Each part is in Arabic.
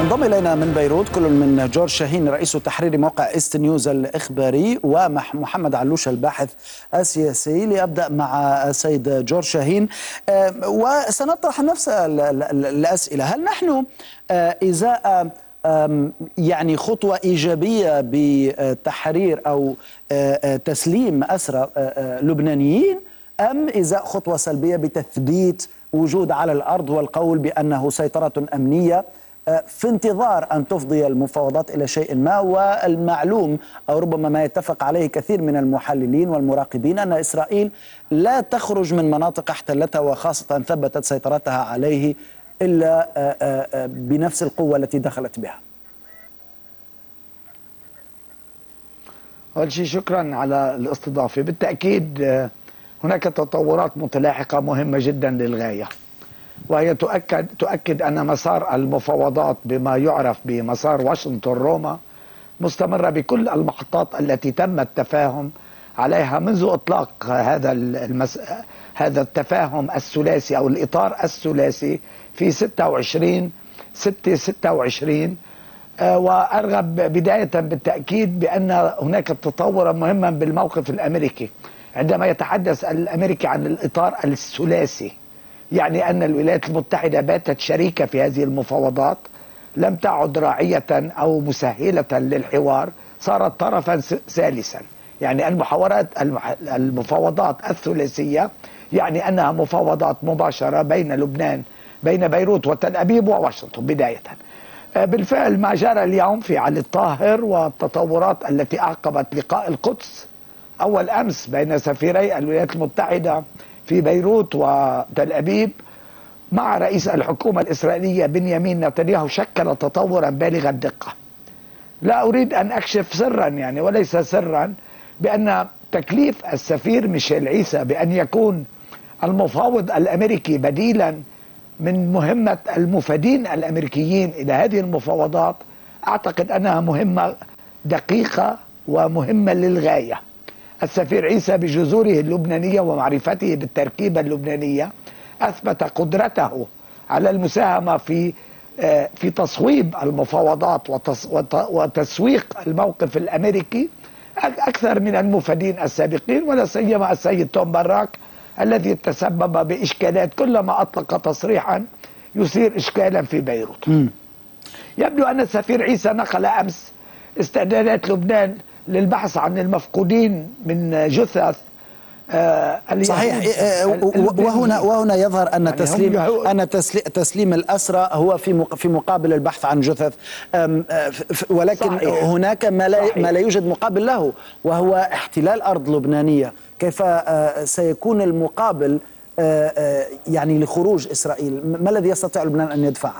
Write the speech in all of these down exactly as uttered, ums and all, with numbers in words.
انضم إلينا من بيروت كل من جورج شاهين رئيس تحرير موقع إيست نيوز الإخباري ومحمد علوش الباحث السياسي. لأبدأ مع السيد جورج شاهين وسنطرح نفس الأسئلة. هل نحن إزاء يعني خطوة إيجابية بتحرير أو تسليم أسرى لبنانيين، أم إزاء خطوة سلبية بتثبيت وجود على الأرض والقول بأنه سيطرة أمنية في انتظار أن تفضي المفاوضات إلى شيء ما؟ والمعلوم أو ربما ما يتفق عليه كثير من المحللين والمراقبين أن إسرائيل لا تخرج من مناطق احتلتها وخاصة ثبتت سيطرتها عليه إلا بنفس القوة التي دخلت بها. أول شيء شكرا على الاستضافة. بالتأكيد هناك تطورات متلاحقة مهمة جدا للغاية، وهي تؤكد تؤكد أن مسار المفاوضات بما يعرف بمسار واشنطن روما مستمرة بكل المحطات التي تم التفاهم عليها منذ إطلاق هذا المس... هذا التفاهم الثلاثي أو الإطار الثلاثي في ستة وعشرين ستة ستة وعشرين. وأرغب بداية بالتأكيد بأن هناك تطورا مهما بالموقف الأمريكي عندما يتحدث الأمريكي عن الإطار الثلاثي، يعني أن الولايات المتحدة باتت شريكة في هذه المفاوضات، لم تعد راعية أو مسهلة للحوار، صارت طرفا ثالثا. يعني المحاورات المفاوضات الثلاثية يعني أنها مفاوضات مباشرة بين لبنان بين بيروت وتل أبيب وواشنطن بداية. بالفعل ما جرى اليوم في علي الطاهر والتطورات التي أعقبت لقاء القدس أول أمس بين سفيري الولايات المتحدة في بيروت وتل أبيب مع رئيس الحكومة الإسرائيلية بنيامين نتنياهو شكل تطورا بالغ الدقة. لا أريد أن أكشف سرا يعني وليس سرا بأن تكليف السفير ميشيل عيسى بأن يكون المفاوض الأمريكي بديلا من مهمة المفادين الأمريكيين إلى هذه المفاوضات أعتقد أنها مهمة دقيقة ومهمة للغاية. السفير عيسى بجذوره اللبنانية ومعرفته بالتركيبة اللبنانية أثبت قدرته على المساهمة في في تصويب المفاوضات وتسويق الموقف الأمريكي أكثر من المفادين السابقين، ولا سيما السيد توم باراك الذي تسبب بإشكالات كلما أطلق تصريحا يثير إشكالا في بيروت. م. يبدو أن السفير عيسى نقل أمس استعدادات لبنان للبحث عن المفقودين من جثث آه صحيح. وهنا وهنا يظهر ان يعني تسليم ان تسليم الاسرى هو في في مقابل البحث عن جثث، ولكن صحيح. هناك ما لا ما لا يوجد مقابل له، وهو احتلال ارض لبنانيه. كيف سيكون المقابل يعني لخروج اسرائيل؟ ما الذي يستطيع لبنان ان يدفعه؟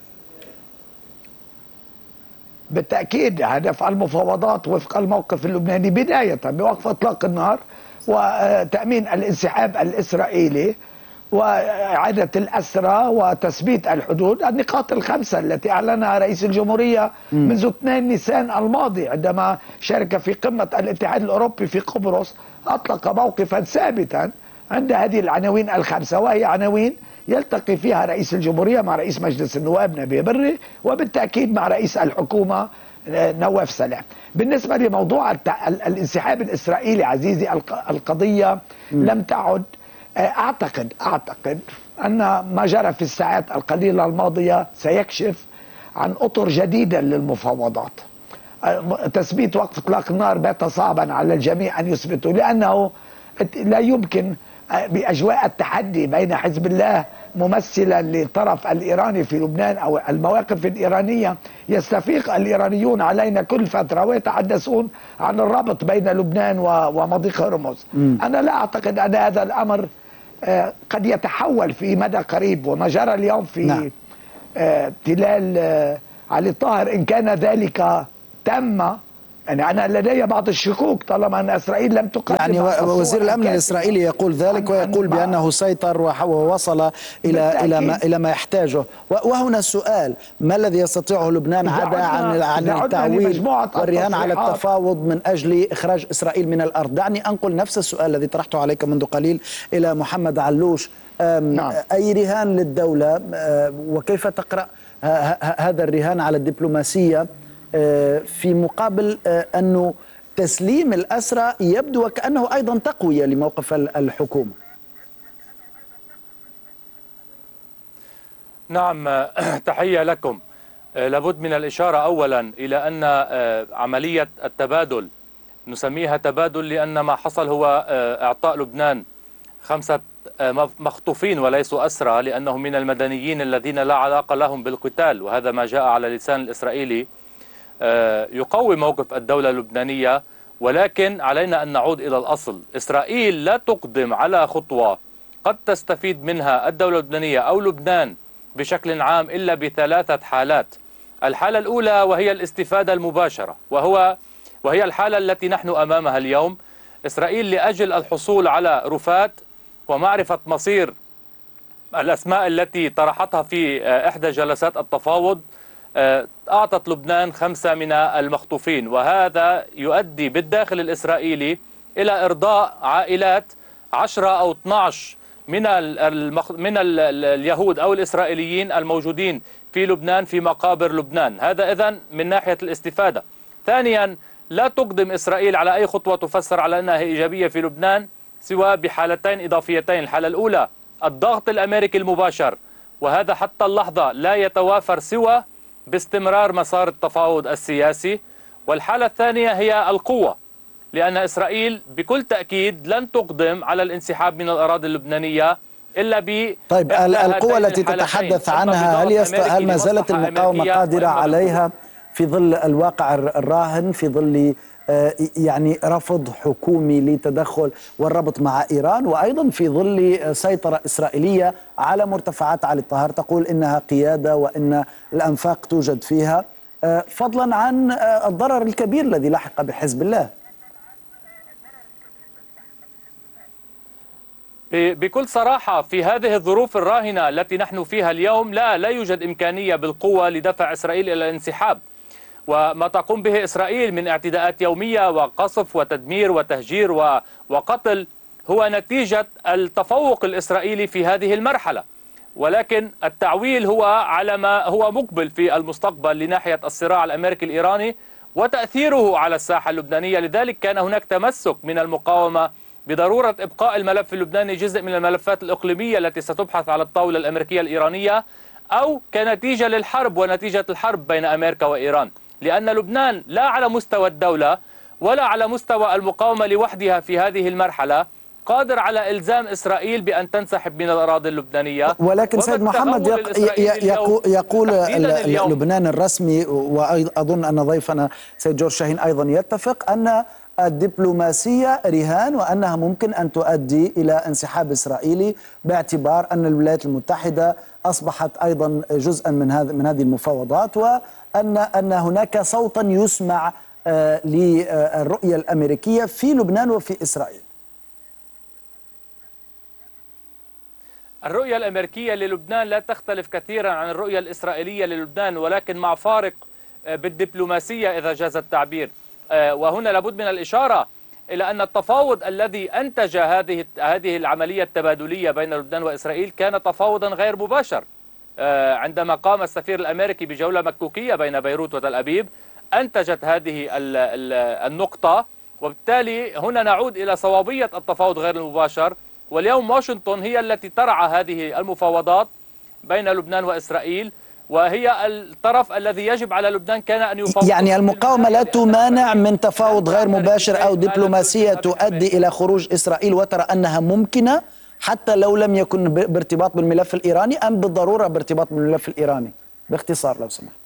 بالتأكيد هدف المفاوضات وفق الموقف اللبناني بداية بوقف إطلاق النار وتأمين الانسحاب الإسرائيلي وإعادة الأسرى وتثبيت الحدود، النقاط الخمسة التي أعلنها رئيس الجمهورية منذ اثنين نيسان الماضي عندما شارك في قمة الاتحاد الأوروبي في قبرص. أطلق موقفا ثابتا عند هذه العناوين الخمسة، وهي عناوين يلتقي فيها رئيس الجمهورية مع رئيس مجلس النواب نبيه بري وبالتأكيد مع رئيس الحكومة نواف سلام. بالنسبة لموضوع الانسحاب الإسرائيلي عزيزي، القضية لم تعد أعتقد أعتقد أن ما جرى في الساعات القليلة الماضية سيكشف عن أطر جديدة للمفاوضات. تثبيت وقف إطلاق النار بات صعبا على الجميع أن يثبتوا، لأنه لا يمكن بأجواء التحدي بين حزب الله ممثلا للطرف الإيراني في لبنان أو المواقف الإيرانية، يستفيق الإيرانيون علينا كل فترة ويتحدثون عن الرابط بين لبنان ومضيق هرمز. م. أنا لا أعتقد أن هذا الأمر قد يتحول في مدى قريب، وما جرى اليوم في نعم. تلال علي الطاهر إن كان ذلك تم يعني أنا لدي بعض الشكوك طالما أن إسرائيل لم تقدم يعني وزير الأمن الإسرائيلي يقول ذلك ويقول بأنه سيطر ووصل إلى إلى ما إلى ما يحتاجه. وهنا السؤال: ما الذي يستطيعه لبنان عدا عن عن التعويل والرهان على التفاوض من أجل إخراج إسرائيل من الأرض؟ دعني أنقل نفس السؤال الذي طرحته عليك منذ قليل إلى محمد علوش. نعم. أي رهان للدولة، وكيف تقرأ هذا الرهان على الدبلوماسية في مقابل أنه تسليم الأسرى يبدو وكأنه أيضا تقوية لموقف الحكومة؟ نعم، تحية لكم. لابد من الإشارة أولا إلى أن عملية التبادل نسميها تبادل لأن ما حصل هو إعطاء لبنان خمسة مخطوفين وليسوا أسرى، لأنهم من المدنيين الذين لا علاقة لهم بالقتال، وهذا ما جاء على لسان الإسرائيلي. يقوي موقف الدولة اللبنانية، ولكن علينا أن نعود إلى الأصل. إسرائيل لا تقدم على خطوة قد تستفيد منها الدولة اللبنانية أو لبنان بشكل عام إلا بثلاثة حالات. الحالة الأولى وهي الاستفادة المباشرة، وهو وهي الحالة التي نحن أمامها اليوم. إسرائيل لأجل الحصول على رفات ومعرفة مصير الأسماء التي طرحتها في إحدى جلسات التفاوض أعطت لبنان خمسة من المخطوفين، وهذا يؤدي بالداخل الإسرائيلي إلى إرضاء عائلات عشرة أو اثني عشر من المخ... من ال... اليهود أو الإسرائيليين الموجودين في لبنان في مقابر لبنان. هذا إذن من ناحية الاستفادة. ثانيا، لا تقدم إسرائيل على أي خطوة تفسر على أنها إيجابية في لبنان سوى بحالتين إضافيتين. الحالة الأولى الضغط الأمريكي المباشر، وهذا حتى اللحظة لا يتوافر سوى باستمرار مسار التفاوض السياسي. والحالة الثانية هي القوة، لأن إسرائيل بكل تأكيد لن تقدم على الانسحاب من الأراضي اللبنانية إلا ب طيب القوة التي تتحدث عنها، هل يست... هل ما زالت المقاومة قادرة عليها في ظل الواقع الراهن، في ظل يعني رفض حكومي لتدخل والربط مع إيران، وأيضا في ظل سيطرة إسرائيلية على مرتفعات علي الطهر تقول إنها قيادة وإن الأنفاق توجد فيها، فضلا عن الضرر الكبير الذي لحق بحزب الله؟ بكل صراحة في هذه الظروف الراهنة التي نحن فيها اليوم لا لا يوجد إمكانية بالقوة لدفع إسرائيل إلى الانسحاب. وما تقوم به إسرائيل من اعتداءات يومية وقصف وتدمير وتهجير وقتل هو نتيجة التفوق الإسرائيلي في هذه المرحلة، ولكن التعويل هو على ما هو مقبل في المستقبل لناحية الصراع الأمريكي الإيراني وتأثيره على الساحة اللبنانية. لذلك كان هناك تمسك من المقاومة بضرورة إبقاء الملف اللبناني جزء من الملفات الإقليمية التي ستبحث على الطاولة الأمريكية الإيرانية، أو كنتيجة للحرب ونتيجة الحرب بين أمريكا وإيران، لأن لبنان لا على مستوى الدولة ولا على مستوى المقاومة لوحدها في هذه المرحلة قادر على إلزام إسرائيل بأن تنسحب من الأراضي اللبنانية. ولكن سيد محمد يقول, يقول لبنان الرسمي، وأظن أن ضيفنا سيد جورج شاهين أيضا يتفق، أن الدبلوماسية رهان وأنها ممكن أن تؤدي إلى انسحاب إسرائيلي، باعتبار أن الولايات المتحدة أصبحت أيضا جزءا من هذه من هذه المفاوضات، وأن أن هناك صوتا يسمع للرؤية الأمريكية في لبنان وفي إسرائيل. الرؤية الأمريكية للبنان لا تختلف كثيرا عن الرؤية الإسرائيلية للبنان، ولكن مع فارق بالدبلوماسية إذا جاز التعبير. وهنا لابد من الإشارة إلى أن التفاوض الذي أنتج هذه هذه العملية التبادلية بين لبنان وإسرائيل كان تفاوضا غير مباشر. عندما قام السفير الأمريكي بجولة مكوكية بين بيروت وتل أبيب أنتجت هذه النقطة، وبالتالي هنا نعود إلى صوابية التفاوض غير المباشر. واليوم واشنطن هي التي ترعى هذه المفاوضات بين لبنان وإسرائيل، وهي الطرف الذي يجب على لبنان كان أن يفاوض. يعني المقاومة لا تمانع من تفاوض غير مباشر أو دبلوماسية تؤدي إلى خروج إسرائيل، وترى أنها ممكنة حتى لو لم يكن بارتباط بالملف الإيراني، أم بالضرورة بارتباط بالملف الإيراني؟ باختصار لو سمحت.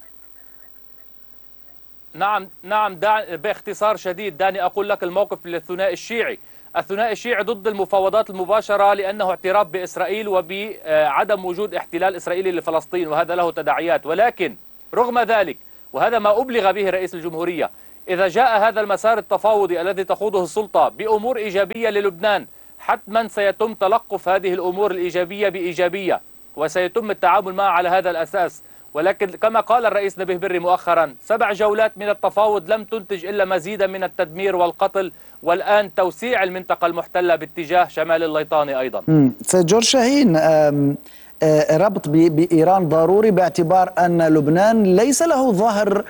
نعم نعم دع... باختصار شديد دعني أقول لك الموقف للثنائي الشيعي. الثنائي الشيعي ضد المفاوضات المباشرة لأنه اعتراف بإسرائيل وبعدم وجود احتلال إسرائيلي لفلسطين، وهذا له تداعيات. ولكن رغم ذلك، وهذا ما أبلغ به رئيس الجمهورية، إذا جاء هذا المسار التفاوضي الذي تخوضه السلطة بأمور إيجابية للبنان، حتما سيتم تلقف هذه الأمور الإيجابية بإيجابية وسيتم التعامل معها على هذا الأساس. ولكن كما قال الرئيس نبيه بري مؤخرا، سبع جولات من التفاوض لم تنتج إلا مزيدا من التدمير والقتل، والآن توسيع المنطقة المحتلة باتجاه شمال الليطاني أيضا. سيد جورج شاهين، ربط بإيران ضروري باعتبار أن لبنان ليس له ظهر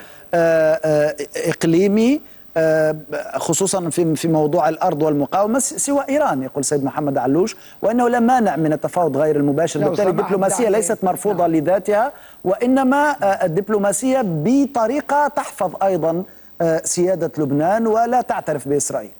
إقليمي خصوصا في في موضوع الأرض والمقاومة سوى إيران، يقول سيد محمد علوش، وأنه لا مانع من التفاوض غير المباشر. بالتالي الدبلوماسية ليست مرفوضة لذاتها، وإنما الدبلوماسية بطريقة تحفظ أيضا سيادة لبنان ولا تعترف بإسرائيل.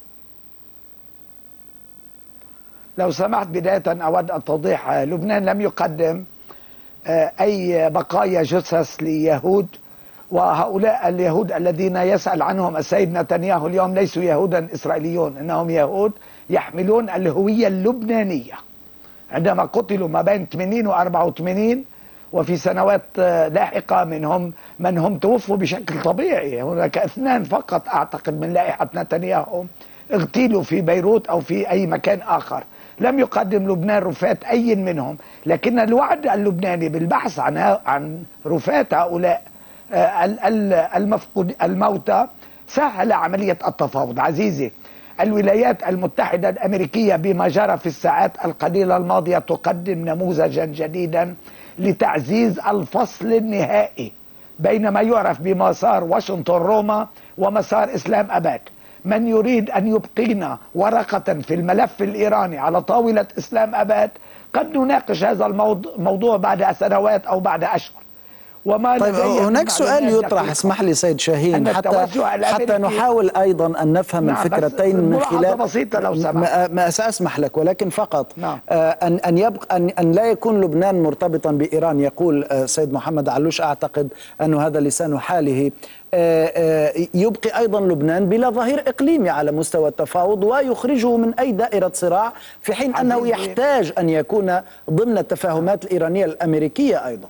لو سمحت، بداية أود التوضيح، لبنان لم يقدم أي بقايا جثث ليهود، وهؤلاء اليهود الذين يسأل عنهم السيد نتنياهو اليوم ليسوا يهودا إسرائيليون، إنهم يهود يحملون الهوية اللبنانية. عندما قتلوا ما بين ثمانين وأربعة وثمانين وفي سنوات لاحقة منهم من هم توفوا بشكل طبيعي، هناك اثنان فقط أعتقد من لائحة نتنياهو اغتيلوا في بيروت أو في أي مكان آخر. لم يقدم لبنان رفات أي منهم، لكن الوعد اللبناني بالبحث عن عن رفات هؤلاء المفقود الموتى سهل عملية التفاوض. عزيزي، الولايات المتحدة الأمريكية بما جرى في الساعات القليلة الماضية تقدم نموذجا جديدا لتعزيز الفصل النهائي بين ما يعرف بمسار واشنطن روما ومسار إسلام أباد. من يريد أن يبقينا ورقة في الملف الإيراني على طاولة إسلام أباد قد نناقش هذا الموضوع بعد سنوات أو بعد أشهر. وما طيب هناك سؤال يطرح، اسمح لي سيد شاهين، حتى حتى نحاول ايضا ان نفهم نعم الفكرتين من خلال بسيطة لو سمحت. ما ساسمح لك، ولكن فقط نعم. آه ان ان يبقى ان, أن لا يكون لبنان مرتبطا بايران. يقول آه سيد محمد علوش، اعتقد انه هذا لسان حاله، آه آه يبقي ايضا لبنان بلا ظهير اقليمي على مستوى التفاوض ويخرجه من اي دائرة صراع، في حين انه يحتاج ان يكون ضمن التفاهمات الايرانية الامريكية ايضا.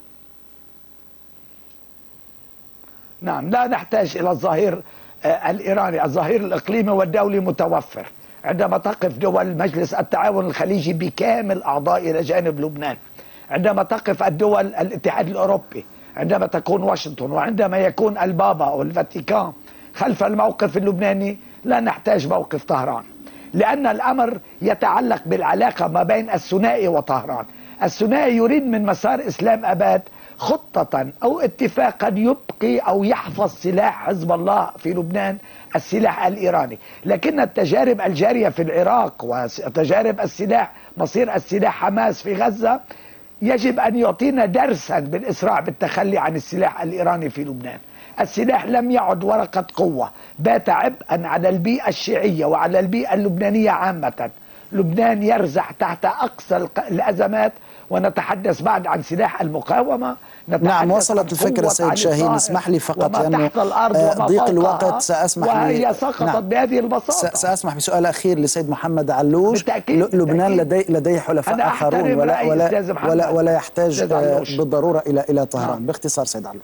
نعم، لا نحتاج إلى الظهير الإيراني، الظهير الإقليمي والدولي متوفر. عندما تقف دول مجلس التعاون الخليجي بكامل أعضاء إلى جانب لبنان، عندما تقف الدول الاتحاد الأوروبي، عندما تكون واشنطن، وعندما يكون البابا أو الفاتيكان خلف الموقف اللبناني، لا نحتاج موقف طهران، لأن الأمر يتعلق بالعلاقة ما بين الثنائي وطهران. الثنائي يريد من مسار إسلام أباد خطة أو اتفاقا يبقي أو يحفظ سلاح حزب الله في لبنان، السلاح الإيراني، لكن التجارب الجارية في العراق وتجارب السلاح، مصير السلاح حماس في غزة، يجب أن يعطينا درسا بالإسراع بالتخلي عن السلاح الإيراني في لبنان. السلاح لم يعد ورقة قوة، بات عبئا على البيئة الشيعية وعلى البيئة اللبنانية عامة. لبنان يرزح تحت أقصى الأزمات، ونتحدث بعد عن سلاح المقاومة. نعم، وصلت الفكرة سيد شاهين. اسمح لي فقط لأنه ضيق الوقت سأسمح وهي سقطت نعم. بهذه البساطة. سأسمح بسؤال أخير لسيد محمد علوش. لبنان لديه لديه حلفاء آخرون ولا ولا ولا, ولا يحتاج بالضرورة إلى إلى طهران. نعم. باختصار سيد علوش.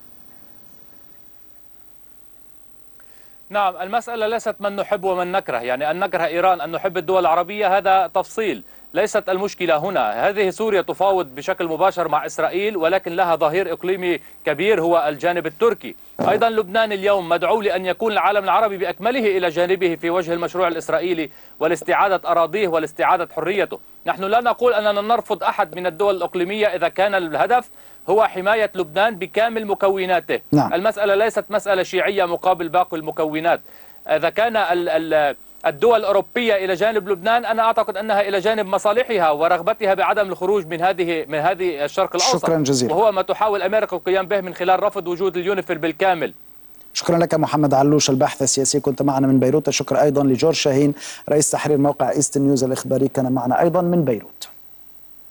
نعم، المسألة ليست من نحب ومن نكره، يعني أن نكره إيران، أن نحب الدول العربية، هذا تفصيل، ليست المشكلة هنا. هذه سوريا تفاوض بشكل مباشر مع إسرائيل، ولكن لها ظهير إقليمي كبير هو الجانب التركي. أيضا لبنان اليوم مدعو لأن يكون العالم العربي بأكمله إلى جانبه في وجه المشروع الإسرائيلي والاستعادة أراضيه والاستعادة حريته. نحن لا نقول أننا نرفض أحد من الدول الإقليمية إذا كان الهدف هو حماية لبنان بكامل مكوناته. نعم. المسألة ليست مسألة شيعية مقابل باقي المكونات. إذا كان ال ال الدول الأوروبية إلى جانب لبنان، أنا أعتقد أنها إلى جانب مصالحها ورغبتها بعدم الخروج من هذه من هذه الشرق الأوسط. شكرا جزيلا. وهو ما تحاول أمريكا القيام به من خلال رفض وجود اليونيفيل بالكامل. شكرا لك محمد علوش، الباحث السياسي، كنت معنا من بيروت. شكرا أيضا لجورج شاهين رئيس تحرير موقع إيست نيوز الإخباري، كان معنا أيضا من بيروت.